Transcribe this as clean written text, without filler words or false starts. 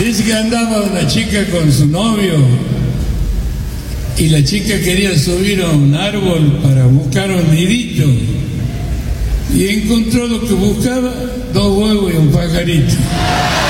Dice que andaba una chica con su novio y la chica quería subir a un árbol para buscar un nidito y encontró lo que buscaba, 2 huevos y un pajarito.